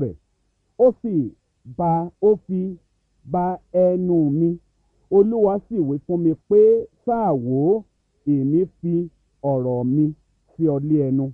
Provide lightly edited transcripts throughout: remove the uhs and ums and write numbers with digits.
rẹ̀, ó fi ba ẹnu mi. Olúwa sì wí fún mi pé, sáà wò ó, èmi fi ọ̀rọ̀ mi sí ọ lé ẹnu.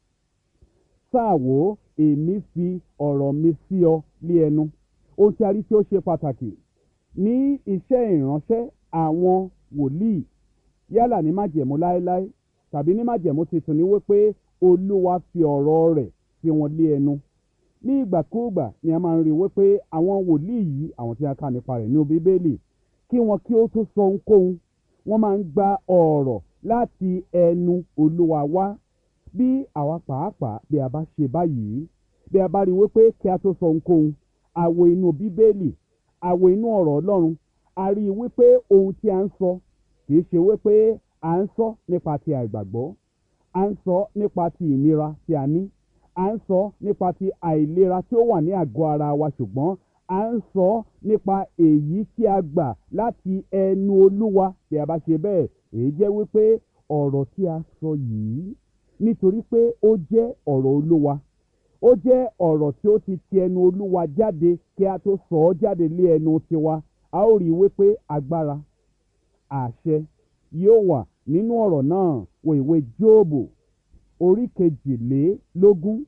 Sáà wò ó, èmi fi ọ̀rọ̀ mi sí ọ lé ẹnu. Ohun tí a rí tí ó ṣe pàtàkì ní iṣẹ́ ìránṣẹ́ àwọn wòlíì, yálà ní májẹ̀mú láéláé tàbí ní májẹ̀mú tuntun, ni wípé Olúwa fi ọ̀rọ̀ rẹ̀ sí wọn lé ẹnu. Ní ìgbàkúùgbà ni a máa ń rí wípé àwọn wòlíì yìí, àwọn tí a kà nípa rẹ̀ ní Bíbélì, kí wọn kí ó tó sọ ohunkóhun, wọ́n máa ń gba ọ̀rọ̀ láti ẹnu Olúwa wá. Bí àwa pàápàá bí a bá ṣe báyìí, bí a bá rí wípé kí a tó sọ ohunkóhun, a wo inú Bíbélì, a wo inú ọ̀rọ̀ Ọlọ́run, a rí wípé ohun tí a ń sọ kì í ṣe wípé à ń sọ nípa ti àìgbàgbọ́, à ń sọ nípa ti ìnira tí a ní, à ń sọ nípa ti àìlera tí ó wà ní àgọ́ ara wa, ṣùgbọ́n à ń sọ nípa èyí tí a gbà láti ẹnu Olúwa. Bí a bá ṣe bẹ́ẹ̀, èyí jẹ́ wípé ọ̀rọ̀ tí a sọ yìí, nítorí pé ó jẹ́ ọ̀rọ̀ Olúwa, ó jẹ́ ọ̀rọ̀ tí ó ti ti ẹnu Olúwa jáde kí a tó sọ ọ́ jáde lé ẹnu tiwa, a ó rí wípé agbára, àṣẹ yóò wà nínú ọ̀rọ̀ náà. Wo ìwé Jóòbù orí kejìlélógún.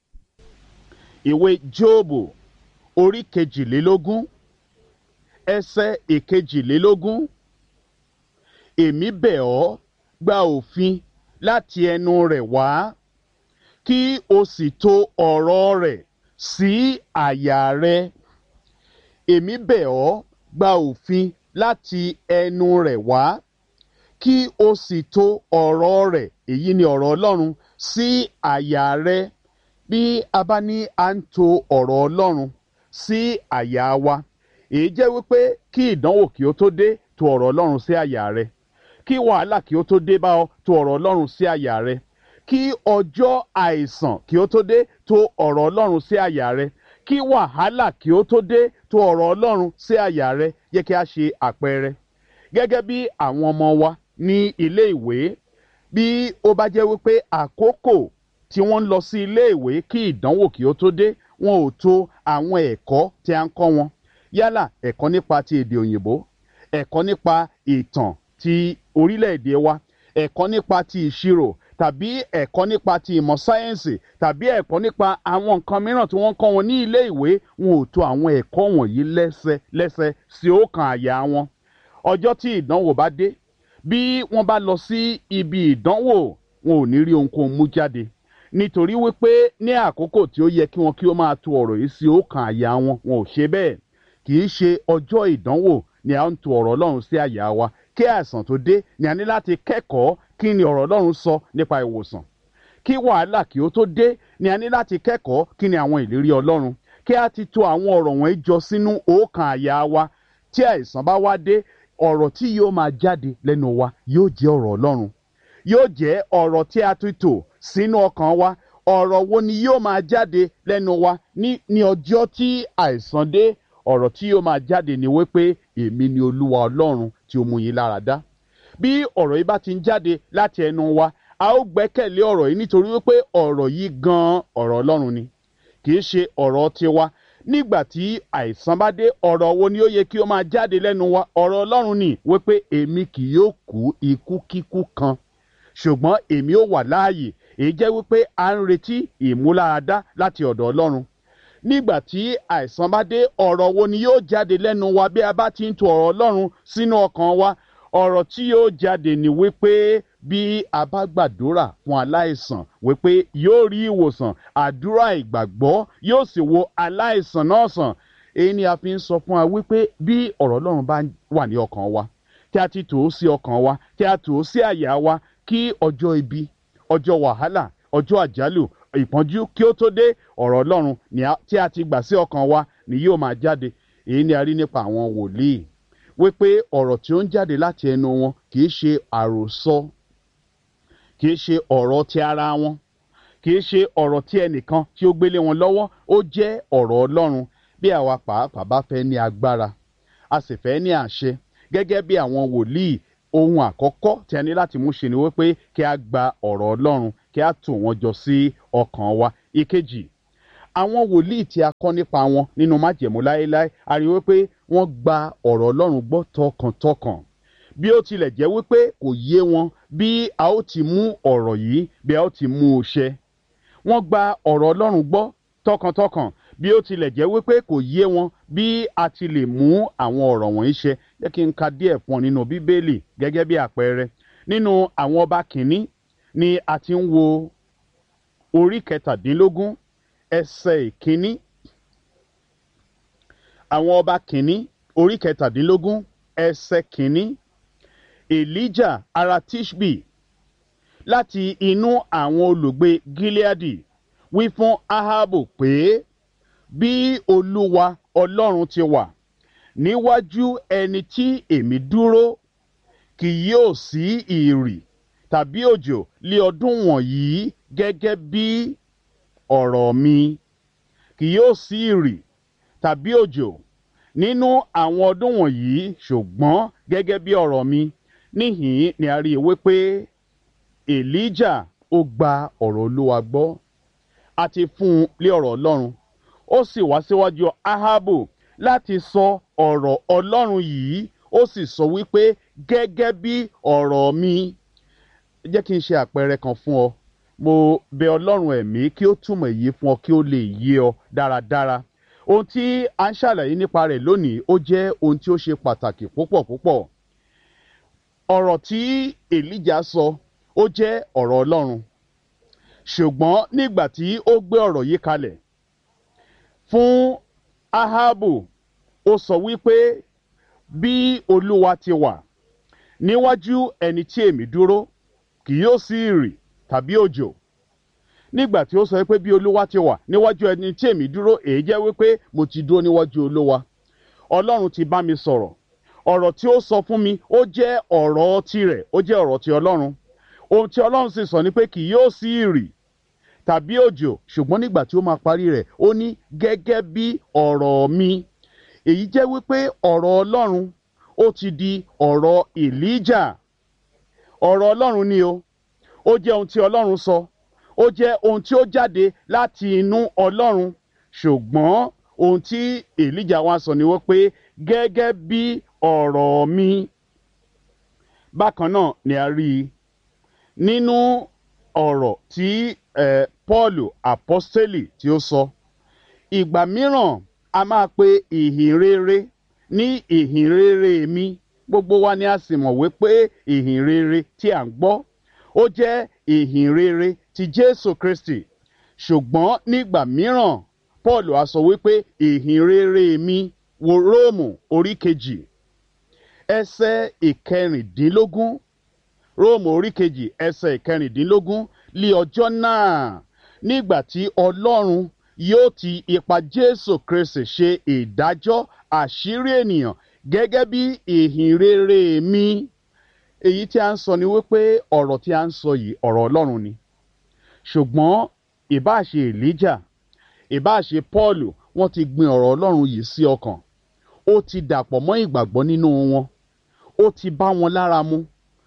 Ìwé Jóòbù orí kejìlélógún, ẹsẹ̀ ìkejìlélógún. Èmi bẹ̀ ọ́, gba òfin láti ẹnu rẹ̀ wá, kí o sì tò ọ̀rọ̀ rẹ̀ sí àyà rẹ. Èmi bẹ̀ ọ́, gba òfin láti ẹnu rẹ̀ wá, kí o sì tò ọ̀rọ̀ rẹ̀, èyí ni ọ̀rọ̀ Ọlọ́run, sí àyà rẹ. Bí a bá ní à ń tò ọ̀rọ̀ Ọlọ́run sí àyà wa, èyí jẹ́ wípé kí ìdánwò kí ó tó dé, tò ọ̀rọ̀ Ọlọ́run sí àyà rẹ. Kí wàhálà kí ó tó dé bá ọ, tò ọ̀rọ̀ Ọlọ́run sí àyà rẹ. Kí ọjọ́ àìsàn kí ó tó dé, tò ọ̀rọ̀ Ọlọ́run sí àyà rẹ. Kí wàhálà kí ó tó dé, tò ọ̀rọ̀ Ọlọ́run sí àyà rẹ. Yẹ kí a ṣe àpẹẹrẹ. Gẹ́gẹ́ bí àwọn ọmọ wa ní ilé ìwé, bí ó bá jẹ́ wípé àkókò tí wọ́n ń lọ sí ilé ìwé kí ìdánwò kí ó tó dé, wọn ò tò àwọn ẹ̀kọ́ tí a ń kọ́ wọn. Yálà ẹ̀kọ́ nípa ti èdè òyìnbó, ẹ̀kọ́ nípa ìtàn ti orílẹ̀-èdè wa, ẹ̀kọ́ nípa ti ìṣirò, tàbí ẹ̀kọ́ nípa ti ìmọ̀ sáyẹ́ǹsì, tàbí ẹ̀kọ́ nípa àwọn nǹkan mìíràn tí wọ́n ń kọ́ wọn ní ilé ìwé. Wọn ò tò àwọn ẹ̀kọ́ wọ̀nyí lẹ́sẹ sí ọkàn àyà wọn. Ọjọ́ tí ìdánwò bá dé, bí wọ́n bá lọ sí ibi ìdánwò, wọn ò ní rí ohunkóhun mú jáde, nítorí wípé ní àkókò tí ó yẹ kí wọn kí ó máa tò ọ̀rọ̀ yìí sí ọkàn àyà wọn, wọn ò ṣe bẹ́ẹ̀. Kì í ṣe ọjọ́ ìdánwò ni a ń tò ọ̀rọ̀ Ọlọ́run sí àyà wa. Kí àìsàn tó dé ni a ní láti kẹ́kọ̀ọ́ kí ni ọ̀rọ̀ Ọlọ́run sọ nípa ìwòsàn. Kí wàhálà kí ó tó dé ni a ní láti kẹ́kọ̀ọ́ kí ni àwọn ìlérí Ọlọ́run. Kí a ti tò àwọn ọ̀rọ̀ wọ̀nyí jọ sínú ọkàn àyà wa. Tí àìsàn bá wá dé, ọ̀rọ̀ tí yóò máa jáde lẹ́nu wa yóò jẹ́ ọ̀rọ̀ Ọlọ́run. Yóò jẹ́ ọ̀rọ̀ tí a ti tò sínú ọkàn wa. Ọ̀rọ̀ wo ni yóò máa jáde lẹ́nu wa ní ọjọ́ tí àìsàn dé? Ọ̀rọ̀ tí yóò máa jáde ni wípé èmi ni Olúwa Ọlọ́run tí ó mú yín lára dá. Bí ọ̀rọ̀ yìí bá ti ń jáde láti ẹnu wa, a ó gbẹ́kẹ̀lé ọ̀rọ̀ yìí, nítorí wípé ọ̀rọ̀ yìí gan-an ọ̀rọ̀ Ọlọ́run ni, kì í ṣe ọ̀rọ̀ tiwa. Nígbà tí àìsàn bá dé, ọ̀rọ̀ wo ni ó yẹ kí ó máa jáde lẹ́nu wa? Ọ̀rọ̀ Ọlọ́run ni, wípé èmi kì yóò kú ikú kíkú kan, ṣùgbọ́n èmi ó wà láàyè. Èyí jẹ́ wípé à ń retí ìmúláradá láti ọ̀dọ̀ Ọlọ́run. Nígbà tí àìsàn bá dé, ọ̀rọ̀ wo ni yóò jáde lẹ́nu wa bí a bá ti ń tò ọ̀rọ̀ Ọlọ́run sínú ọkàn wa? Ọ̀rọ̀ tí yóò jáde ni wípé bí a bá gbàdúrà fún aláìsàn, wípé yóò rí ìwòsàn. Àdúrà ìgbàgbọ́ yóò sì wo aláìsàn náà sàn. Èyí ni a fi ń sọ fún wa wípé bí ọ̀rọ̀ Ọlọ́run bá wà ní ọkàn wa, tí a ti tò ó sí ọkàn wa, tí a tò ó sí àyà wa, kí ọjọ́ ibi, ọjọ́ wàhálà, ọjọ́ àjálù, ìpọ́njú kí ó tó dé, ọ̀rọ̀ Ọlọ́run tí a ti gbà sí ọkàn wa ni yóò máa jáde. Èyí ni a rí nípa àwọn wòlíì, wípé ọ̀rọ̀ tí ó ń jáde láti ẹnu wọn kì í ṣe àròsọ, kì í ṣe ọ̀rọ̀ ti ara wọn, kì í ṣe ọ̀rọ̀ tí ẹnìkan tí ó gbélé wọn lọ́wọ́. Ó jẹ́ ọ̀rọ̀ Ọlọ́run. Bí àwa pàápàá bá fẹ́ ní agbára, a sì fẹ́ ní àṣẹ gẹ́gẹ́ bí àwọn wòlíì, ohun àkọ́kọ́ tí a ní láti mú ṣe ni wípé kí a gba ọ̀rọ̀ Ọlọ́run, kí a tò wọ́n jọ sí ọkàn wa. Ìkejì, àwọn wòlíì tí a kọ́ nípa wọn nínú májẹ̀mú láéláé a rí wípé wọ́n gba ọ̀rọ̀ Ọlọ́run gbọ́ tọkàntọkàn bí ó tilẹ̀ jẹ́ wípé kò yé wọn bí a ó ti mú ọ̀rọ̀ yìí bí a ó ti mú un ṣẹ. Wọ́n gba ọ̀rọ̀ Ọlọ́run gbọ́ tọkàntọkàn bí ó tilẹ̀ jẹ́ wípé kò yé wọn bí a ti lè mú àwọn ọ̀rọ̀ wọ̀nyí ṣẹ. Jẹ́ kí n ka díẹ̀ fún ọ nínú Bíbélì gẹ́gẹ́ bí àpẹẹrẹ. Nínú àwọn ọba kìíní ni a ti ń wo orí kẹtàdínlógún ẹsẹ̀ ìkíní. Àwọn ọba kìíní orí kẹtàdínlógún ẹsẹ̀ kìíní. Èlíjà ará Tishbi láti inú àwọn olùgbé Gileadi wí fún Ahabu pé bí Olúwa Ọlọ́run ti wà níwájú ẹni tí èmi dúró, kì yóò sí ìrì tàbí òjò lé ọdún wọ̀nyí gẹ́gẹ́ bí ọ̀rọ̀ mi. Kì yóò sí ìrì tàbí òjò nínú àwọn ọdún wọ̀nyí ṣùgbọ́n gẹ́gẹ́ bí ọ̀rọ̀ mi. Níhìn ni a rí i wípé Èlíjà ó gba ọ̀rọ̀ Olúwa gbọ́, a ti fún un lé ọ̀rọ̀ Ọlọ́run, ó sì wá síwájú Ahabu láti sọ ọ̀rọ̀ Ọlọ́run yìí, ó sì sọ wípé gẹ́gẹ́ bí ọ̀rọ̀ mi. Jẹ́ kí n ṣe àpẹẹrẹ kan fún ọ. Mo bẹ̀ Ọlọ́run ẹ̀mí kí ó túmọ̀ èyí fún ọ kí ó lè yé ọ dáradára. Ohun tí a ń ṣàlàyé nípa rẹ̀ lónìí ó jẹ́ ohun tí ó ṣe pàtàkì púpọ̀ púpọ̀. Ọ̀rọ̀ tí Èlíjà sọ ó jẹ́ ọ̀rọ̀ Ọlọ́run, ṣùgbọ́n nígbà tí ó gbé ọ̀rọ̀ yìí kalẹ̀ fún Ahabu, ó sọ wípé bí Olúwa ti wà níwájú ẹni tí èmi dúró, kì yóò sí ìrì tàbí òjò. Nígbà tí ó sọ wípé bí Olúwa ti wà níwájú ẹni tí èmi dúró, èyí jẹ́ wípé mo ti dúró níwájú Olúwa. Ọlọ́run ti bá mi sọ̀rọ̀. Ọ̀rọ̀ tí ó sọ fún mi ó jẹ́ ọ̀rọ̀ tirẹ̀, ó jẹ́ ọ̀rọ̀ ti Ọlọ́run. Ohun tí Ọlọ́run sì sọ ni pé kì yóò sí ìrì tàbí òjò, ṣùgbọ́n nígbà tí ó máa parí rẹ̀ ó ní gẹ́gẹ́ bí ọ̀rọ̀ mi. Èyí jẹ́ wípé ọ̀rọ̀ Ọlọ́run ó ti di ọ̀rọ̀ Èlíjà. Ọ̀rọ̀ Ọlọ́run ni o. Ó jẹ́ ohun tí Ọlọ́run sọ. Ó jẹ́ ohun tí ó jáde láti inú Ọlọ́run. Ṣùgbọ́n ohun tí Èlíjà wá sọ ni wípé gẹ́gẹ́ bí ọ̀rọ̀ mi. Bákan náà ni a rí i nínú ọ̀rọ̀ tí Pọ́ọ̀lù àpọ́stélì tí ó sọ. Ìgbà mìíràn a máa pe ìhìn rere ní ìhìn rere mi. Gbogbo wa ni a sì mọ̀ wípé ìhìn rere tí à ń gbọ́ ó jẹ́ ìhìn rere ti Jésù Kristi. Ṣùgbọ́n nígbà mìíràn Pọ́ọ̀lù á sọ wípé ìhìn rere mi, wo Róòmù orí kejì ẹsẹ̀ ìkẹrìndínlógún. Róòmù orí kejì ẹsẹ̀ ìkẹrìndínlógún. Lí ọjọ́ náà nígbà tí Ọlọ́run yóò ti ipa Jésù Kristi ṣe ìdájọ́ àṣírí ènìyàn gẹ́gẹ́ bí ìhìn rere mi. Èyí tí a ń sọ ni wípé ọ̀rọ̀ tí a ń sọ yìí ọ̀rọ̀ Ọlọ́run ni. Ṣùgbọ́n ìbáà ṣe Èlíjà, ìbáà ṣe Pọ́ọ̀lù, wọ́n ti gbin ọ̀rọ̀ Ọlọ́run yìí sí ọkàn. Ó ti dàpọ̀ mọ́ ìgbàgbọ́ nínú wọn. Ó ti bá wọn lára mu.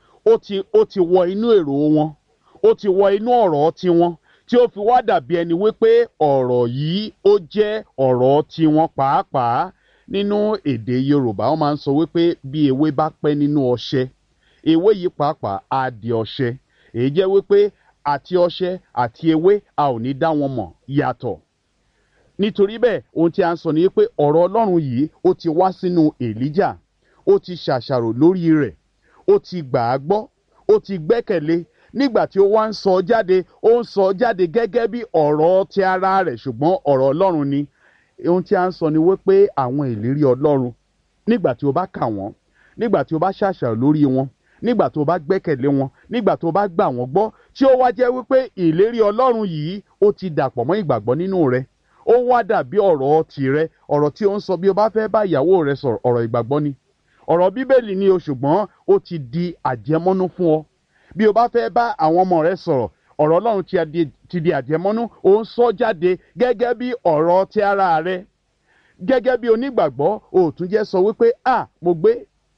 Ó ti wọ inú èrò wọn. Ó ti wọ inú ọ̀rọ̀ tiwọn, tí ó fi wá dàbí ẹni wípé ọ̀rọ̀ yìí ó jẹ́ ọ̀rọ̀ tiwọn pàápàá. Nínú èdè Yorùbá wọ́n máa ń sọ wípé bí ewé bá pẹ́ nínú ọṣẹ, ewé yìí pàápàá á di ọṣẹ. Èyí jẹ́ wípé àti ọṣẹ àti ewé a ò ní dá wọn mọ̀ yàtọ̀. Nítorí bẹ́ẹ̀ ohun tí a ń sọ ni wípé ọ̀rọ̀ Ọlọ́run yìí ó ti wá sínú Èlíjà. Ó ti ṣàṣàrò lórí rẹ̀. Ó ti gbà á gbọ́. Ó ti gbẹ́kẹ̀lé. Nígbà tí ó wá ń sọ jáde, ó ń sọ jáde gẹ́gẹ́ bí ọ̀rọ̀ ti ara rẹ̀, ṣùgbọ́n ọ̀rọ̀ Ọlọ́run ni. Ohun tí a ń sọ ni wípé àwọn ìlérí Ọlọ́run, nígbà tí o bá kà wọ́n, nígbà tí o bá ṣàṣàrò lórí wọn, nígbà tí o bá gbẹ́kẹ̀lé wọn, nígbà tí o bá gbà wọ́n gbọ́, tí ó wá jẹ́ wípé ìlérí Ọlọ́run yìí ó ti dàpọ̀ mọ́ ìgbàgbọ́ nínú rẹ. Ó wá dàbí ọ̀rọ̀ tìrẹ, ọ̀rọ̀ tí ó ń sọ bí o bá fẹ́ bá ìyàwó rẹ sọ̀rọ̀, ọ̀rọ̀ ìgbàgbọ́ ni. Ọ̀rọ̀ Bíbélì ni o, ṣùgbọ́n ó ti di àjẹmọ́nú fún ọ. Bí o bá fẹ́ bá àwọn ọmọ rẹ sọ̀rọ̀, ọ̀rọ̀ Ọlọ́run ti di àjẹmọ́nú. Ó ń sọ jáde gẹ́gẹ́ bí ọ̀rọ̀ ti ara rẹ. Gẹ́gẹ́ bí onígbàgbọ́, o tún jẹ́ sọ wípé mo gbé,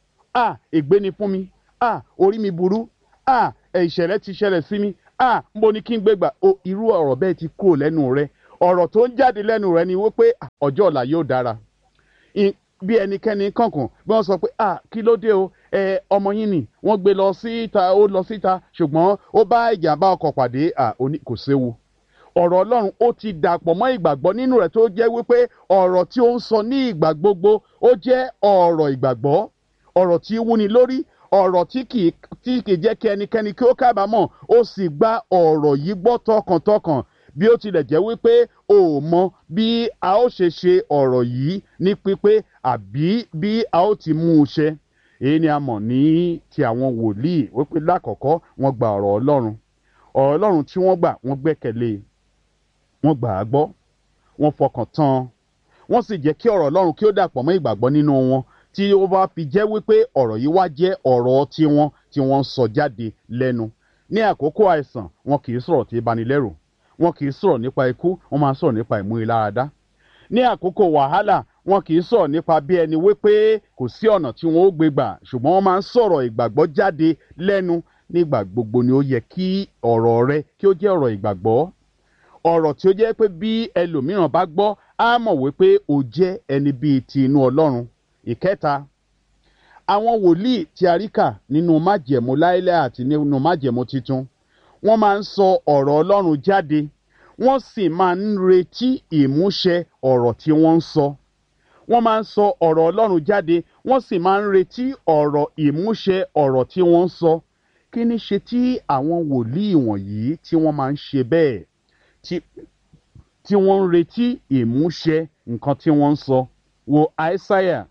ègbé ni fún mi, orí mi burú, ìṣẹ̀lẹ̀ ti ṣẹlẹ̀ sí mi, níbo ni kí n gbé gbà. Irú ọ̀rọ̀ bẹ́ẹ̀ ti kúrò lẹ́nu rẹ. ọ̀rọ̀ tó ń jáde lẹ́nu rẹ̀ ni wípé ọjọ́ ọ̀la yóò dára. Bí ẹnikẹ́ni kankan bí wọ́n sọ pé kí ló dé o ọmọ yín ni wọ́n gbé lọ síta ó lọ síta ṣùgbọ́n ó bá ìjàmbá ọkọ̀ pàdé kò séwu. ọ̀rọ̀ Ọlọ́run ó ti dàpọ̀ mọ́ ìgbàgbọ́ nínú rẹ̀ tó jẹ́ wípé ọ̀rọ̀ tí ó ń sọ ní ìgbà gbogbo ó jẹ́ ọ̀rọ̀ ìgbàgbọ́, ọ̀rọ̀ tí wúni lórí, ọ̀rọ̀ tí kì í jẹ́ kí ẹnikẹ́ni kí ó kábàámọ̀. ó sì gba ọ̀rọ̀ yìí gbọ́ tọkàntọkàn bí ó tilẹ̀ jẹ́ wípé o ò mọ bí a ó ṣe ọ̀rọ̀ yìí ní pípé àbí bí a ó ti mú un ṣẹ. èyí ni a mọ̀ ní ti àwọn wòlíì wípé lákọ̀ọ́kọ́ wọ́n gba ọ̀rọ̀ Ọlọ́run. ọ̀rọ̀ Ọlọ́run tí wọ́n gbà wọ́n gbẹ́kẹ̀lé, wọ́n gbà á gbọ́, wọ́n fọkàn tán, wọ́n sì jẹ́ kí ọ̀rọ̀ Ọlọ́run kí ó dàpọ̀ mọ́ ìgbàgbọ́ nínú wọn tí ó bá fi jẹ́ wípé ọ̀rọ̀ yìí wá jẹ́ ọ̀rọ̀ tiwọn tí wọ́n ń sọ jáde lẹ́nu. ní àkókò àìsàn wọn kì í sọ̀rọ̀ tí banilẹ́rù, wọn kì í sọ̀rọ̀ nípa ikú, wọ́n máa ń sọ̀rọ̀ nípa ìmúniláradá. ní àkókò wàhálà wọn kì í sọ̀rọ̀ nípa bí ẹni wípé kò sí ọ̀nà tí wọn ó gbé gbà, ṣùgbọ́n wọ́n máa ń sọ̀rọ̀ ìgbàgbọ́ jáde lẹ́nu. nígbà gbogbo ni ó yẹ kí ọ̀rọ̀ rẹ kí ó jẹ́ ọ̀rọ̀ ìgbàgbọ́, ọ̀rọ̀ tí ó jẹ́ pé bí ẹlòmíràn bá gbọ́ á mọ̀ wípé o jẹ́ ẹni bíi ti inú Ọlọ́run. ìkẹta, àwọn wòlíì tí a rí kà nínú májẹ̀mú láéláé àti nínú májẹ̀mú titun wọ́n máa ń sọ ọ̀rọ̀ Ọlọ́run jáde, wọ́n sì máa ń retí ìmúṣẹ ọ̀rọ̀ tí wọ́n ń sọ. wọ́n máa ń sọ ọ̀rọ̀ Ọlọ́run jáde, wọ́n sì máa ń retí ọ̀rọ̀ ìmúṣẹ ọ̀rọ̀ tí wọ́n ń sọ. kí ni ṣe tí àwọn wòlíì wọ̀nyí tí wọ́n máa ń ṣe bẹ́ẹ̀ tí wọ́n ń retí ìmúṣẹ nǹkan tí wọ́n ń sọ? wo Aísáyà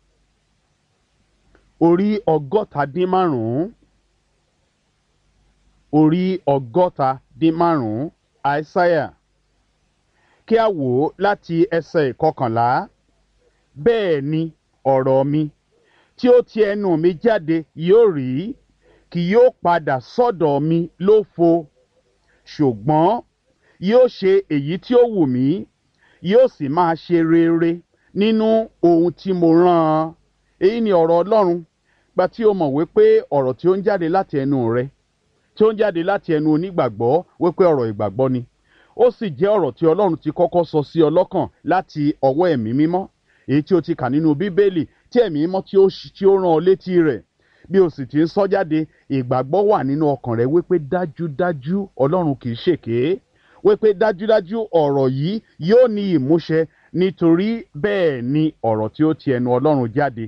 orí 155, orí 155 Aísáyà, kí a wò ó láti ẹsẹ̀ 11. bẹ́ẹ̀ ni ọ̀rọ̀ mi tí ó ti ẹnu mi jáde yóò rí, kì yóò padà sọ́dọ̀ mi lófo, ṣùgbọ́n yóò ṣe èyí tí ó wù mí, yóò sì máa ṣe rere nínú ohun tí mo rán an. èyí ni ọ̀rọ̀ Ọlọ́run. gba tí o mọ̀ wípé ọ̀rọ̀ tí ó ń jáde láti ẹnu rẹ, tí ó ń jáde láti ẹnu onígbàgbọ́, wípé ọ̀rọ̀ ìgbàgbọ́ ni. ó sì jẹ́ ọ̀rọ̀ tí Ọlọ́run ti kọ́kọ́ sọ sí ọ lọ́kàn láti ọwọ́ ẹ̀mí mímọ́, èyí tí o ti kà nínú Bíbélì tí ẹ̀mí mímọ́ tí ó rán ọ létí rẹ̀. bí o sì ti ń sọ jáde, ìgbàgbọ́ wà nínú ọkàn rẹ wípé dájúdájú Ọlọ́run kì í ṣèké, wípé dájúdájú ọ̀rọ̀ yìí yóò ní ìmúṣẹ, nítorí bẹ́ẹ̀ ni ọ̀rọ̀ tí ó ti ẹnu Ọlọ́run jáde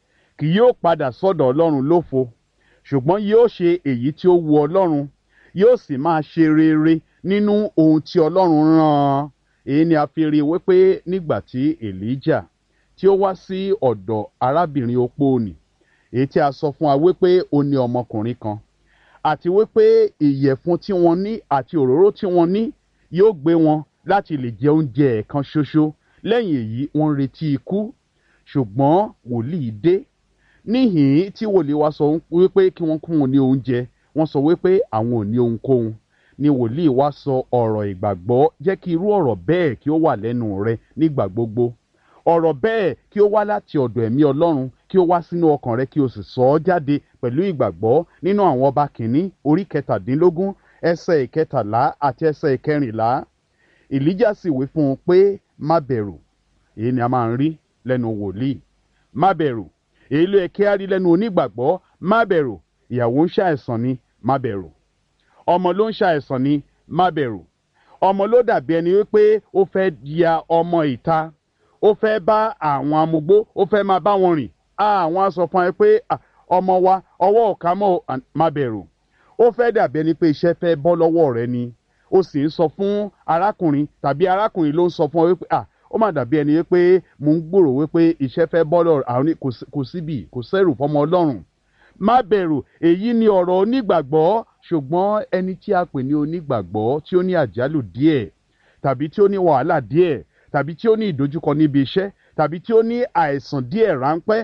kì yóò padà sọ́dọ̀ Ọlọ́run lófo, ṣùgbọ́n yóò ṣe èyí tí ó wu Ọlọ́run, yóò sì máa ṣe rere nínú ohun tí Ọlọ́run rán an. èyí ni a fi rí wípé nígbà tí Èlíjà tí ó wá sí ọ̀dọ̀ arábìnrin opó nì, èyí tí a sọ fún wa wípé ó ní ọmọkùnrin kan, àti wípé ìyẹ̀fun tí wọ́n ní àti òróró tí wọ́n ní yóò gbé wọn láti lè jẹ oúnjẹ ẹ̀kan ṣoṣo. lẹ́yìn èyí wọ́n ń retí ikú, ṣùgbọ́n wòlíì dé. níhìn-ín tí wòlíì wá sọ wípé kí wọ́n kún wọn ní oúnjẹ, wọ́n sọ wípé àwọn ò ní ohunkóhun. ni wòlíì wá sọ ọ̀rọ̀ ìgbàgbọ́. jẹ́ kí irú ọ̀rọ̀ bẹ́ẹ̀ kí ó wà lẹ́nu rẹ nígbà gbogbo. ọ̀rọ̀ bẹ́ẹ̀ kí ó wá láti ọ̀dọ̀ ẹ̀mí Ọlọ́run, kí ó wá sínú ọkàn rẹ, kí o sì sọ ọ́ jáde pẹ̀lú ìgbàgbọ́. nínú àwọn ọba kìíní orí 17 ẹsẹ̀ 13 àti ẹsẹ̀ 14. Èlíjà sì wí fún un pé má bẹ̀rù. èyí ni a máa ń rí lẹ́nu wòlíì. má bẹ̀rù. èyí ló yẹ kí a rí lẹ́nu onígbàgbọ́. má bẹ̀rù. ìyàwó ń ṣàìsàn ni, má bẹ̀rù. ọmọ ló ń ṣàìsàn ni, má bẹ̀rù. ọmọ ló dàbí ẹni wípé ó fẹ́ ya ọmọ ìta, ó fẹ́ bá àwọn amugbó, ó fẹ́ máa bá wọn rìn. àwọn á sọ fún ẹ pé ọmọ wa ọwọ́ ọ̀ka mọ́, má bẹ̀rù. ó fẹ́ dàbí ẹni pé iṣẹ́ fẹ́ bọ́ lọ́wọ́ rẹ ni, ó sì ń sọ fún arákùnrin tàbí arákùnrin ló ń sọ fún ọ wípé ó má dàbí ẹni wípé mò ń gbòrò wípé iṣẹ́ fẹ́ bọ́ lọ́wọ́ àwọn kò síbi, kò sẹ́rù fọmọ Ọlọ́run. má bẹ̀rù. èyí ni ọ̀rọ̀ onígbàgbọ́. ṣùgbọ́n ẹni tí a pè ní onígbàgbọ́ tí ó ní àjálù díẹ̀, tàbí tí ó ní wàhálà díẹ̀, tàbí tí ó ní ìdojúkọ níbi iṣẹ́, tàbí tí ó ní àìsàn díẹ̀ ráńpẹ́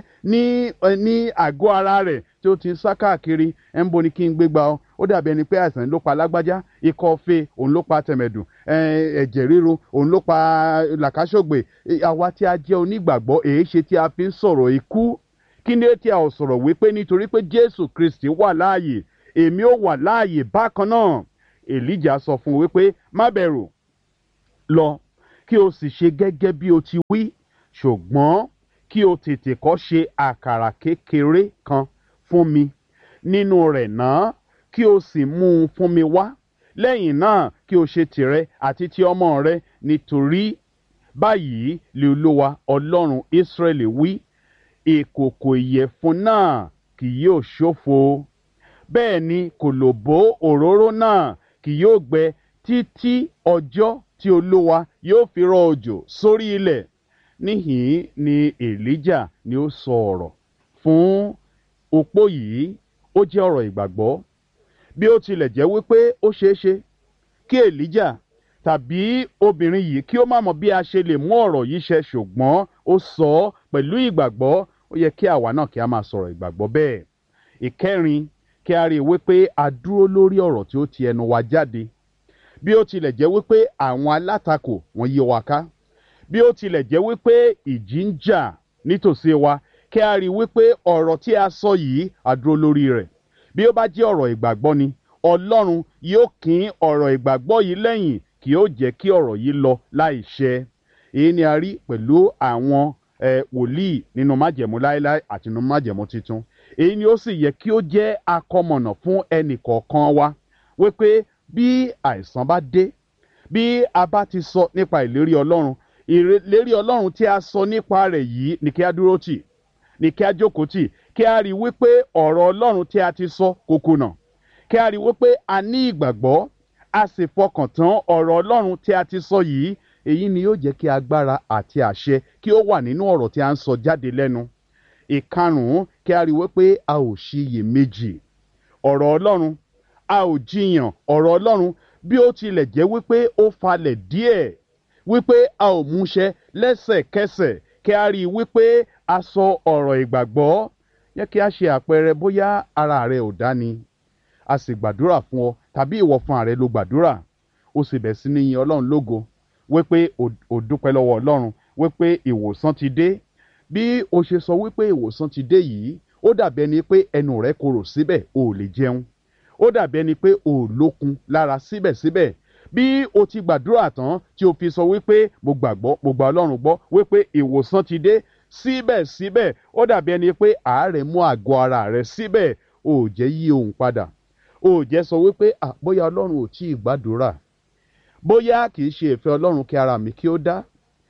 ní àgọ́ ara rẹ̀ tí ó ti ń sá káàkiri, ẹ̀ ń bo ni kí n gbé gbà ọ́. ó dàbí ẹni pé àìsàn ló pa lágbájá, ikọ́ fée òun ló pa tẹ̀mẹ̀dùn, ẹ̀jẹ̀ ríru òun ló pa làkàṣọ̀gbè. àwa tí a jẹ́ onígbàgbọ́, èé ṣe tí a fi ń sọ̀rọ̀ ikú? kí ni tí a ò sọ̀rọ̀ wípé nítorí pé Jésù Kristi wà láàyè, èmi ó wà láàyè bákan náà? Èlíjà sọ fún wípé má bẹ̀rù, lọ kí o sì ṣe gẹ́gẹ́ bí o ti wí, ṣùgbọ́n kí o tètè kọ́ ṣe àkàrà kékeré kan fún mi nínú rẹ̀ náà, kí o sì mú un fún mi wá. Lẹ́yìn náà kí o ṣe tìrẹ àti ti ọmọ rẹ, nítorí báyìí lè Olúwa Ọlọ́run Ísírẹ́lì wí, ìkòkò ìyẹ̀fun náà kì yóò ṣófo, bẹ́ẹ̀ ni kòlòbó òróró náà kì yóò gbẹ títí ọjọ́ tí Olúwa yóò fi rọ̀ òjò sórí ilẹ̀. Níhìn ni Èlíjà ni ó sọ ọ̀rọ̀ fún opó yìí. Ó jẹ́ ọ̀rọ̀ ìgbàgbọ́. Bí ó tilẹ̀ jẹ́ wípé ó ṣeé ṣe kí Èlíjà tàbí obìnrin yìí kí ó má mọ̀ bí a ṣe lè mú ọ̀rọ̀ yìí ṣẹ, ṣùgbọ́n ó sọ ọ́ pẹ̀lú ìgbàgbọ́. Ó yẹ kí àwa náà kí a máa sọ̀rọ̀ ìgbàgbọ́ bẹ́ẹ̀. Ìkẹrin, kí a rí i wípé a dúró lórí ọ̀rọ̀ tí ó ti ẹnu wa jáde. Bí ó tilẹ̀ jẹ́ wípé àwọn alátakò wọ́n yí wa ká, bí ó tilẹ̀ jẹ́ wípé ìjì ń jà nítòsí wa, kí a rí i wípé ọ̀rọ̀ tí a sọ yìí a dúró lórí rẹ̀. Bí ó bá jẹ́ ọ̀rọ̀ ìgbàgbọ́ ni, Ọlọ́run yóò kín ọ̀rọ̀ ìgbàgbọ́ yìí lẹ́yìn, kì yóò jẹ́ kí ọ̀rọ̀ yìí lọ láì ṣẹ. Èyí ni a rí pẹ̀lú àwọn wòlíì nínú májẹ̀mú láéláé àti nínú májẹ̀mú titun. Èyí ni ó sì yẹ kí ó jẹ́ akọmọ̀nà fún ẹnì kọ̀ọ̀kan wa, wípé bí àìsàn bá dé, bí a bá ti sọ nípa ìlérí Ọlọ́run, ìlérí Ọlọ́run tí a sọ nípa rẹ̀ yìí ni kí a dúró tì, ni kí a jókòó tì, kí a rí i wípé ọ̀rọ̀ Ọlọ́run tí a ti sọ kò kùnà, kí a rí i wípé a ní ìgbàgbọ́, a sì fọkàn tán ọ̀rọ̀ Ọlọ́run tí a ti sọ yìí. Èyí ni yóò jẹ́ kí agbára àti àṣẹ kí ó wà nínú ọ̀rọ̀ tí a ń sọ jáde lẹ́nu. Ìkarùn-ún, kí a rí i wípé a ò ṣiyèméjì ọ̀rọ̀ Ọlọ́run, a ò jiyàn ọ̀rọ̀ Ọlọ́run bí ó tilẹ̀ jẹ́ wípé ó falẹ̀ díẹ̀, wípé a ò múṣẹ lẹ́sẹ̀kẹsẹ̀. Kí a rí i wípé a sọ ọ̀rọ̀ ìgbàgbọ́. Yẹ kí a ṣe àpẹẹrẹ bóyá ara rẹ ò dá ni, a sì gbàdúrà fún ọ, tàbí ìwọ fún ààrẹ ló gbàdúrà, ó sì bẹ̀ sí ní yin Ọlọ́run lógo, wípé ó dúpẹ́ lọ́wọ́ Ọlọ́run wípé ìwòsàn ti dé. Bí o ṣe sọ wípé ìwòsàn ti dé yìí, ó dàbí ẹni pé ẹnu rẹ korò síbẹ̀, o ò lè jẹun. Ó dàbí ẹni pé o ò lókun lára síbẹ̀síbẹ̀. Bí o ti gbàdúrà tán tí o fi sọ wípé mo gbàgbọ́, mo gba Ọlọ́run gbọ́ wípé ìwòsàn ti dé, síbẹ̀síbẹ̀ ó dàbí ẹni pé àárẹ̀ mú àgọ́ ara rẹ síbẹ̀, o ò jẹ́ yí ohùn padà. O ò jẹ́ sọ wípé bóyá Ọlọ́run ò tí ì gbàdúrà, bóyá kì í ṣe ìfẹ́ Ọlọ́run kí ara mi kí ó dá,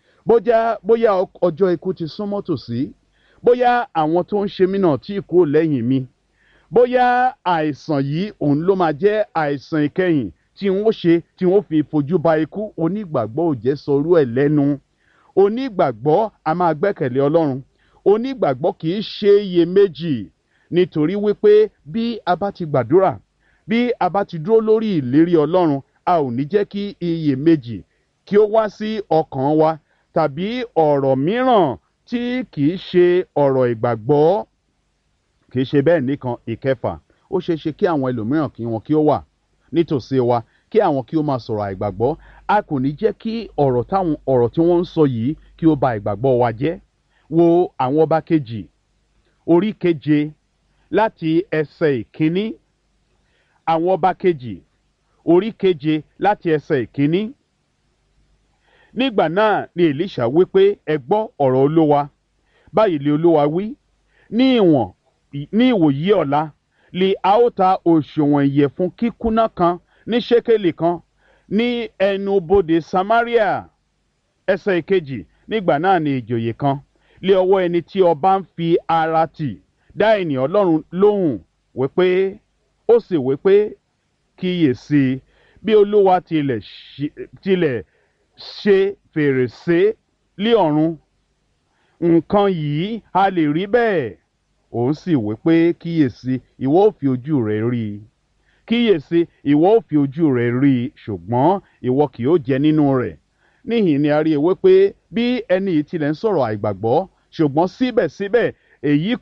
bóyá ọjọ́ ikú ti súnmọ́ tòsí, bóyá àwọn tó ń ṣe mí náà tí kúrò lẹ́yìn mi, bóyá àìsàn yìí òun ló máa jẹ́ àìsàn ìkẹyìn tí wọ́n ṣe tí wọ́n fi fojú ba ikú. Onígbàgbọ́ ò jẹ́ sọrú ẹ̀ lẹ́nu. Onígbàgbọ́ a máa gbẹ́kẹ̀lé Ọlọ́run. Onígbàgbọ́ kì í ṣe iyèméjì, nítorí wípé bí a bá ti gbàdúrà, bí a bá ti dúró lórí ìlérí Ọlọ́run, a ò ní jẹ́ kí iyèméjì kí ó wá sí ọkàn wa, tàbí ọ̀rọ̀ mìíràn tí kì í ṣe ọ̀rọ̀ ìgbàgbọ́. Kì í ṣe bẹ́ẹ̀ nìkan. Ìkẹfà, ó ṣeé ṣe kí àwọn ẹlòmíràn kí wọn kí ó wà nítòsí wa, kí àwọn kí ó máa sọ̀rọ̀ àìgbàgbọ́. A kò ní jẹ́ kí ọ̀rọ̀ tí wọ́n ń sọ yìí kí ó ba ìgbàgbọ́ wa jẹ́. Wo àwọn ọba kejì orí 7 láti ẹsẹ̀ ìkíní. Àwọn ọba kejì orí 7 láti ẹsẹ̀ ìkíní. Nígbà náà ni Èlíṣà wí pé, ẹ gbọ́ ọ̀rọ̀ Olúwa. Báyìí lé Olúwa wí, ní ìwòyí ọ̀la lè a ó ta òṣùwọ̀n ìyẹ̀fun kíkúnná kan ní ṣékélì kan ní ẹnu bodè Samaria. Ẹsẹ̀ ìkejì, nígbà náà ni ìjòyè kan lé ọwọ́ ẹni tí ọba ń fi ara tì dá ènìyàn Ọlọ́run lóhùn wípé, ó sì wípé, kíyèsí, bí Olúwa tilẹ̀ ṣe fèrèsé lé ọ̀run, nǹkan yìí a lè rí bẹ́ẹ̀. Òun sì wípé, kíyèsí, ìwọ ó fi ojú rẹ rí i. Kíyèsí, ìwọ ó fi ojú rẹ rí i, ṣùgbọ́n ìwọ kì yóò jẹ nínú rẹ̀. Níhìn ni a rí ewé pé bí ẹni yìí tilẹ̀ ń sọ̀rọ̀ àìgbàgbọ́, ṣùgbọ́n síbẹ̀síbẹ̀ èyí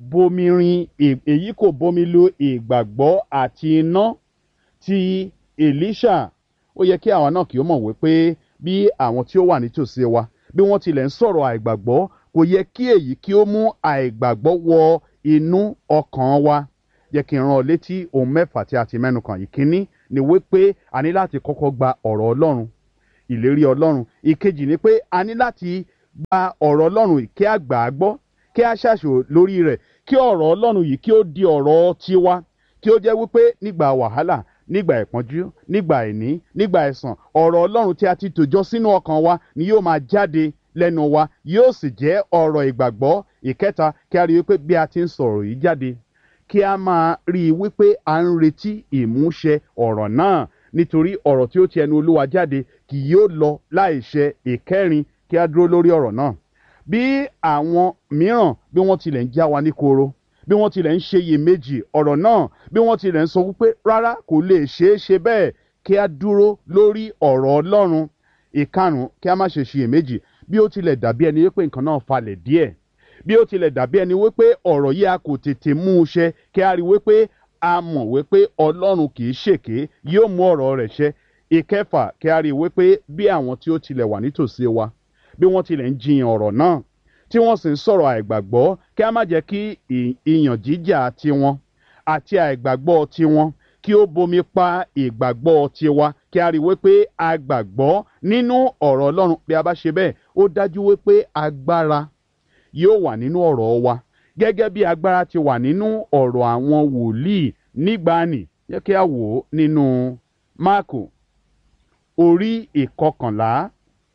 kò bomi lu ìgbàgbọ́ àti iná ti Èlíṣà. Ó yẹ kí àwa náà kí ó mọ̀ wípé bí àwọn tí ó wà nítòsí wa, bí wọ́n tilẹ̀ ń sọ̀rọ̀ àìgbàgbọ́, kò yẹ kí èyí kí ó mú àìgbàgbọ́ wọ inú ọkàn wa. Jẹ́ kí n rán ọ létí ohun mẹ́fà tí a ti mẹ́nu kàn. Ìkíní ni wípé a ní láti kọ́kọ́ gba ọ̀rọ̀ Ọlọ́run. ìlérí ọlọ́run. Ìkejì ni pé a ní láti gba ọ̀rọ̀ ọlọ́run kí a gbà á gbọ́, kí a ṣàṣò lórí rẹ̀, kí ọ̀rọ̀ ọlọ́run yìí kí ó di ọ̀rọ̀ tiwa, kí ó jẹ́ wípé nígbà wàhálà, nígbà ìpọ́njú, nígbà àìní, nígbà ẹ̀sàn, ọ̀rọ̀ ọlọ́run tí a ti tòjọ́ sínú ọkàn wa ni yóò máa jáde lẹ́nu wa, yóò sì jẹ́ ọ̀rọ̀ ìgbàgbọ́. Ìkẹta, kí a rí wípé bí a ti ń sọ̀rọ̀ yìí jáde, kí a máa rí i wípé a ń retí ìmúṣẹ ọ̀rọ̀ náà, nítorí ọ̀rọ̀ tí ó ti ẹnu Olúwa jáde kì yóò lọ láìṣẹ. Ìkẹrin, kí a dúró lórí ọ̀rọ̀ náà. Bí àwọn mìíràn bí wọ́n tilẹ̀ ń já wa ní koro, bí wọ́n tilẹ̀ ń ṣe iyèméjì ọ̀rọ̀ náà, bí wọ́n tilẹ̀ ń sọ wípé rárá kò lè ṣeé ṣe bẹ́ẹ̀, kí a dúró lórí ọ̀rọ̀ Ọlọ́run. Ìkarùn-ún, kí a má ṣe ṣiyèméjì bí ó tilẹ̀ dàbí ẹni wípé nǹkan náà falẹ̀ díẹ̀, bí ó tilẹ̀ dàbí ẹni wípé ọ̀rọ̀ yìí a kò tètè mú un ṣẹ, kí a rí wípé a mọ̀ wípé Ọlọ́run kì í ṣèké, yóò mú ọ̀rọ̀ rẹ̀ ṣẹ. Ìkẹfà, kí a rí wípé bí àwọn tí ó tilẹ̀ wà nítòsí wa, bí wọ́n tilẹ̀ ń jiyàn ọ̀rọ̀ náà, tí wọ́n sì ń sọ̀rọ̀ àìgbàgbọ́, kí a má jẹ́ kí ìyàn jíjà tiwọn àti àìgbàgbọ́ tiwọn kí ó bomi pa ìgbàgbọ́ tiwa, kí a rí wípé a gbàgbọ́ nínú ọ̀rọ̀ Ọlọ́run. Bí a bá ṣe bẹ́ẹ̀, ó dájú wípé agbára yóò wà nínú ọ̀rọ̀ wa, gẹ́gẹ́ bí agbára ti wà nínú ọ̀rọ̀ àwọn wòlíì nígbàanì. Jẹ́ kí a wò ó nínú Máàkù orí ìkọkànlá.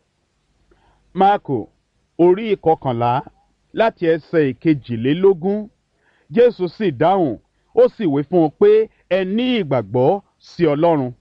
Máàkù orí ìkọkànlá láti ẹsẹ̀ ìkejìlélógún. Jésù sì dáhùn, ó sì wí fún un pé ẹ ní ìgbàgbọ́ sí Ọlọ́run.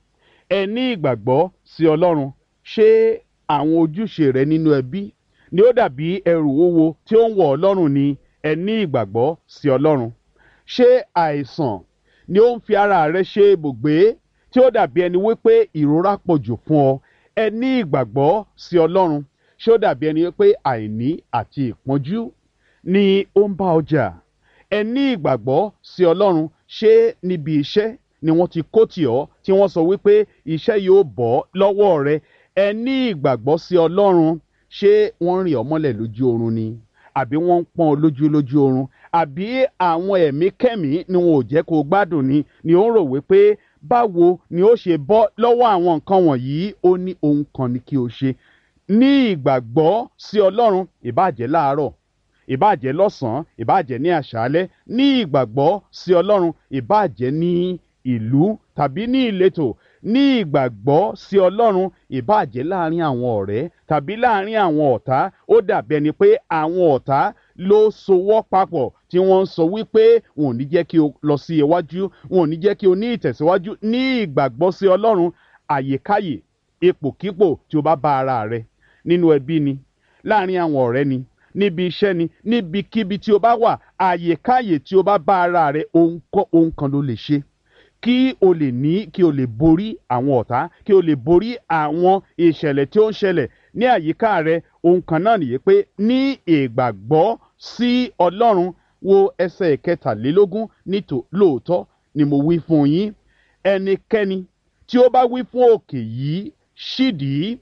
Ẹ ní ìgbàgbọ́ sí Ọlọ́run. Ṣé àwọn ojúṣe rẹ nínú ẹbí ni ó dàbí ẹrù wúwo tí ó ń wọ̀ ọ́ lọ́rùn ni? Ẹ ní ìgbàgbọ́ sí Ọlọ́run. Ṣé àìsàn ni ó ń fi ara rẹ ṣe ibùgbé tí ó dàbí ẹni wípé ìrora pọ̀ jù fún ọ? Ẹ ní ìgbàgbọ́ sí Ọlọ́run. Ṣé ó dàbí ẹni wípé àìní àti ìpọ́njú ni ó ń bá ọ jà? Ẹ ní ìgbàgbọ́ sí Ọlọ́run. Ṣé níbi iṣẹ́ ni wọ́n ti kó tì ọ́ tí wọ́n sọ wípé iṣẹ́ yóò bọ́ lọ́wọ́ rẹ? Ẹ ní ìgbàgbọ́ sí Ọlọ́run. Ṣé wọ́n rìn ọ́ mọ́lẹ̀ lójú oorun ni? Àbí wọ́n ń pọ́n ọ lójú oorun? Àbí àwọn ẹ̀mí kẹ́mí ni wọn ò jẹ́ kó gbádùn ni ó ń rò wípé báwo ni ó ṣe bọ́ lọ́wọ́ àwọn nǹkan wọ̀nyí? Ó ní ohun kan ni kí o ṣe. Ní ìgbàgbọ́ sí Ọlọ́run, ìbáàjẹ́ láàárọ̀, ìbáàjẹ́ lọ́sàn-án, ìbáàjẹ́ ní àṣálẹ́. Ní ìgbàgbọ́ sí Ọlọ́run, ìbáàjẹ́ ní ìlú tàbí ní ìletò. Ní ìgbàgbọ́ sí Ọlọ́run, ìbáàjẹ́ láàrin àwọn ọ̀rẹ́ tàbí láàrin àwọn ọ̀tá. Ó dàbí ẹni pé àwọn ọ̀tá ló sowọ́ papọ̀ tí wọ́n ń sọ wípé wọn ò ní jẹ́ kí o lọ sí iwájú, wọn ò ní jẹ́ kí o ní ìtẹ̀síwájú. Ní ìgbàgbọ́ sí Ọlọ́run, àyèkáyè, ipòkípò tí o bá bá ara rẹ, nínú ẹbí ni, láàrin àwọn ọ̀rẹ́ ni, níbi iṣẹ́ ni, níbikíbi tí o bá wà, àyèkáyè tí o bá bá ara rẹ, ohun kan ló lè ṣe kí o lè borí àwọn ọ̀tá, kí o lè borí àwọn ìṣẹ̀lẹ̀ tí ó ń ṣẹlẹ̀ ní àyíká rẹ. Ohun kan náà nìyí pé ní ìgbàgbọ́ sí Ọlọ́run. Wo ẹsẹ̀ ìkẹtàlélógún. Lóòótọ́ ni mo wí fún yín, ẹnikẹ́ni tí ó bá wí fún òkè yìí, ṣídìí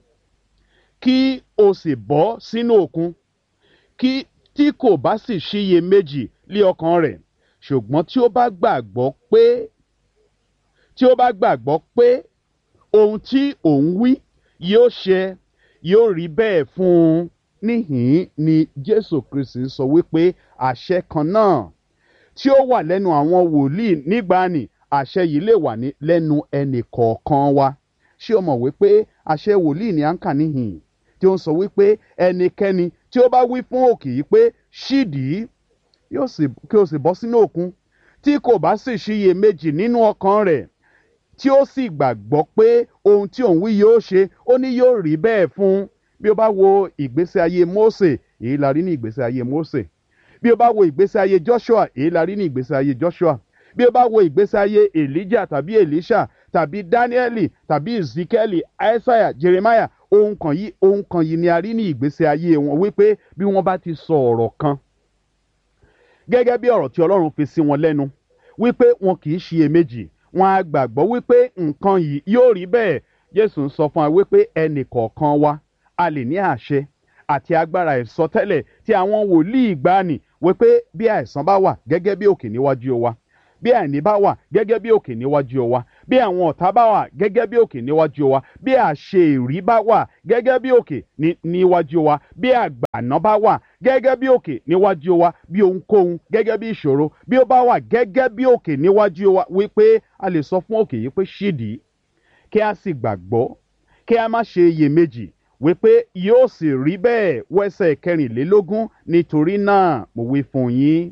kí o sì bọ́ sínú òkun, tí kò bá sì ṣiyèméjì lé ọkàn rẹ̀, ṣùgbọ́n tí ó bá gbàgbọ́ pé ohun tí òun wí yóò ṣẹ, yóò rí bẹ́ẹ̀ fún un. Níhìn-ín ni Jésù Kristi sọ wípé àṣẹ kan náà tí ó wà lẹ́nu àwọn wòlíì nígbàanì, àṣẹ yìí lè wà lẹ́nu ẹnì kọ̀ọ̀kan wa. Ṣé o mọ̀ wípé àṣẹ wòlíì ni à ń kà níhìn-ín tí ó ń sọ wípé ẹnikẹ́ni tí ó bá wí fún òkè yìí pé ṣídìí kí o sì bọ́ sínú òkun, tí kò bá sì ṣiyèméjì nínú ọkàn rẹ̀, tí ó sì gbàgbọ́ pé ohun tí òun wí yóò ṣe, ó ní yóò rí bẹ́ẹ̀ fún un. Bí o bá wo ìgbésí ayé Mósè, èyí la rí ní ìgbésí ayé Mósè. Bí o bá wo ìgbésí ayé Joshua, èyí la rí ní ìgbésí ayé Joshua. Bí o bá wo ìgbésí ayé Elijah tàbí Elisha tàbí Danieli tàbí Ezekieli, Isaiah, Jeremiah, ohun kan yìí ni a rí ní ìgbésí ayé wọn, wípé bí wọ́n bá ti sọ ọ̀rọ̀ kan gẹ́gẹ́ bí ọ̀rọ̀ tí Ọlọ́run fi sí wọn lẹ́nu, wípé wọn kì í ṣiyèméjì, wọn á gbàgbọ́ wípé nǹkan yìí yóò rí bẹ́ẹ̀. Jésù ń sọ fún wa wípé ẹnì kọ̀ọ̀kan wa a lè ní àṣẹ àti agbára ìsọtẹ́lẹ̀ tí àwọn wòlíì ìgbàanì, wípé bí àìsàn bá wà gẹ́gẹ́ bí òkè níwájú wa, bí àìní bá wà gẹ́gẹ́ bí òkè níwájú wa, bí àwọn ọ̀tá bá wà gẹ́gẹ́ bí òkè níwájú wa, bí àṣeèrí bá wà gẹ́gẹ́ bí òkè níwájú wa, bí àgbàná bá wà gẹ́gẹ́ bí òkè níwájú wa, bí ohunkóhun gẹ́gẹ́ bí ìṣòro bí ó bá wà gẹ́gẹ́ bí òkè níwájú wa, wípé a lè sọ fún òkè yìí pé ṣídìí, kí a sì gbàgbọ́, kí a má ṣe iyèméjì wípé yóò sì rí bẹ́ẹ̀. Wẹ́sẹ̀ kẹrìnlélógún, nítorí náà mo wí fún yín,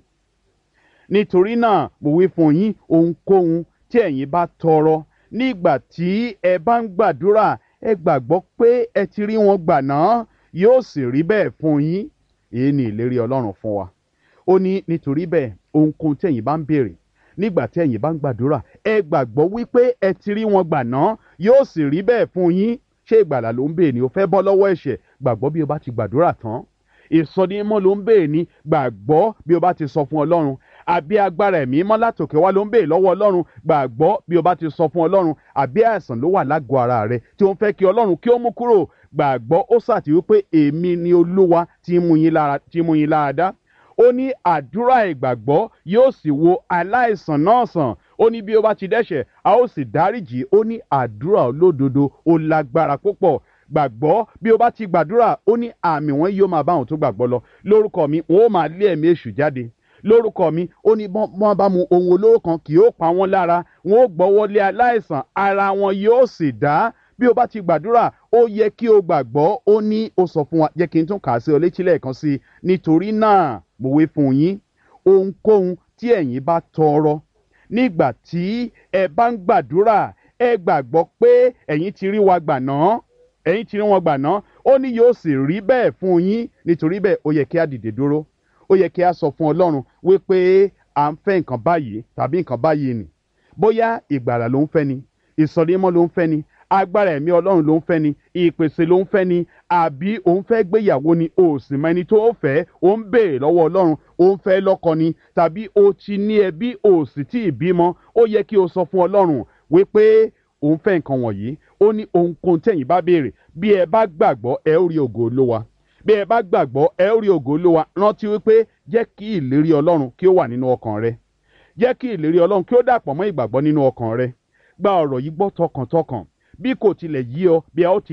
nítorí náà mo wí fún yín, ohunkóhun tí ẹ̀yin bá tọrọ nígbà tí ẹ bá ń gbàdúrà, ẹ gbàgbọ́ pé ẹ ti rí wọn gbà náà, yóò sì rí bẹ́ẹ̀ fún yín. Èyí ni ìlérí Ọlọ́run fún wa. Ó ní nítorí bẹ́ẹ̀, ohunkóhun tí ẹ̀yin bá ń béèrè nígbà tí ẹ̀yin bá ń gbàdúrà, ẹ gbàgbọ́ wípé ẹ ti rí wọn gbà náà, yóò sì rí bẹ́ẹ̀ fún yín. Ṣé ìgbàlà ló ń béèrè ni? O fẹ́ bọ́ lọ́wọ́ ẹ̀ṣẹ̀? Gbàgbọ́ bí o bá ti gbàdúrà tán. Ìsọdimímọ́ ló ń béèrè ni? Gbàgbọ́ bí o bá ti sọ fún Ọlọ́run. Àbí agbára ẹ̀mí mọ́ látòkè wá ló ń béèrè lọ́wọ́ Ọlọ́run? Gbàgbọ́ bí o bá ti sọ fún Ọlọ́run. Àbí àìsàn ló wà lágọ̀ọ́ ara rẹ tí ó ń fẹ́ kí Ọlọ́run kí ó mú kúrò? Gbàgbọ́ ó sàtì wípé èmi ni Olúwa tí mú yín lára dá. Ó ní àdúrà ìgbàgbọ́ yóò sì wo aláìsàn náà sàn. Ó ní bí ó bá ti dẹ́ṣẹ̀, a ó sì dáríjì. Ó ní àdúrà olódodo ó lágbára púpọ̀. Gbàgbọ́ bí o bá ti gbàdúrà, ó ní àmì wọn yóò máa bá àwọn tó gbàgbọ́ lọ. Lórúkọ mi wọn ó máa lé ẹ̀mí èṣù jáde. Lórúkọ mi, ó ní wọ́n bá mu ohun olóró kan kì yóò pa wọ́n lára. Wọn ó gbọ́wọ́ lé aláìsàn, ara wọn yóò sì dá. Bí o bá ti gbàdúrà, ó yẹ kí o gbàgbọ́. Ó ní ó sọ fún wa, jẹ́ kí n tún kà á sí ọ létí lẹ́ẹ̀kan sí i. Nítorí náà mo wí fún yín, ohunkóhun tí ẹ̀yin bá tọrọ nígbà tí ẹ bá ń gbàdúrà, ẹ gbàgbọ́ pé ẹ̀yin ti rí wa gbà náà, ẹ̀yin ti rí wọn gbà náà. Ó ní yóò sì rí bẹ́ẹ̀ fún yín. Nítorí bẹ́ẹ̀, ó yẹ kí a dìde dúró. Ó yẹ kí a sọ fún Ọlọ́run wípé à ń fẹ́ nǹkan báyìí tàbí nǹkan báyìí ni. Bóyá ìgbàlà ló ń fẹ́ ni, ìsọdimímọ́ ló ń fẹ́ ni, agbára ẹ̀mí Ọlọ́run ló ń fẹ́ ni, ìpèsè ló ń fẹ́ ni, àbí òun fẹ́ gbéyàwó ni, o sì mọ ẹni tó fẹ́, ó ń béèrè lọ́wọ́ Ọlọ́run, ó ń fẹ́ lọ́kọ ni, tàbí o ti ní ẹbí, o sì tí ì bímọ. Ó yẹ kí o sọ fún Ọlọ́run wípé òun fẹ́ nǹkan wọ̀nyí. Ó ní ohunkóhun tẹ̀yin bá béèrè, bí ẹ bá gbàgbọ́, ẹ ó rí ògo Olúwa. Bí ẹ bá gbàgbọ́, ẹ ó rí ògo Olúwa. Rántí wípé jẹ́ kí ìlérí Ọlọ́run kí ó wà nínú ọkàn rẹ. Jẹ́ kí ìlérí Ọlọ́run kí ó dàpọ̀ mọ́ ìgbàgbọ́ nínú ọkàn rẹ. Gba ọ̀rọ̀ yìí gbọ́ tọkàntọkàn. Bí kò tilẹ̀ yí ọ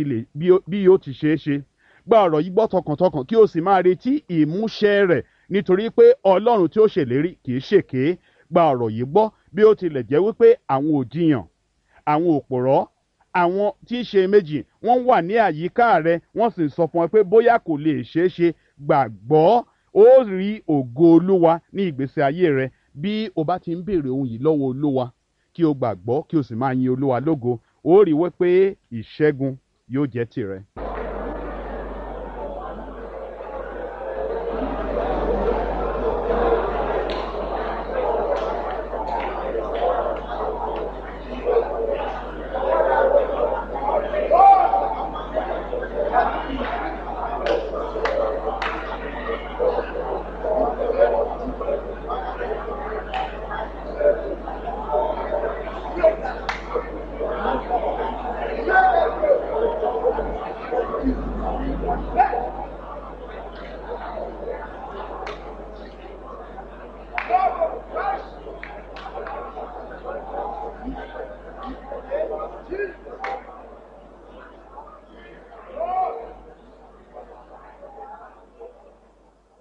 bí yóò ti ṣeé ṣe, gba ọ̀rọ̀ yìí gbọ́ tọkàntọkàn kí o sì máa retí ìmúṣẹ rẹ̀, nítorí pé Ọlọ́run tí ó ṣèlérí kì í ṣèké. Gba ọ̀rọ̀ yìí gbọ́ bí ó tilẹ̀ jẹ́ wípé àwọn òjìyàn, àwọn òpòrọ́, àwọn tí í ṣe méjì wọ́n wà ní àyíká rẹ, wọ́n sì ń sọ fún ọ pé bóyá kò lè ṣeé ṣe. Gbàgbọ́, ó rí ògo Olúwa ní ìgbésí ayé rẹ. Bí o bá ti ń béèrè ohun yìí lọ́wọ́ Olúwa, kí o gbàgbọ́ kí o sì máa yin Olúwa lógo, ó rí wípé ìṣẹ́gun yóò jẹ́ tìrẹ.